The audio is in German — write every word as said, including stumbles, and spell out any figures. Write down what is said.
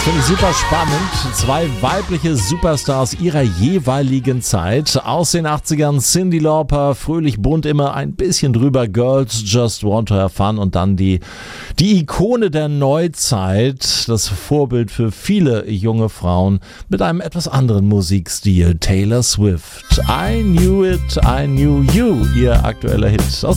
Finde ich super spannend. Zwei weibliche Superstars ihrer jeweiligen Zeit. Aus den achtzigern Cyndi Lauper, fröhlich bunt, immer ein bisschen drüber. Girls Just Want to Have Fun. Und dann die, die Ikone der Neuzeit. Das Vorbild für viele junge Frauen mit einem etwas anderen Musikstil. Taylor Swift. I Knew It, I Knew You. Ihr aktueller Hit. Aus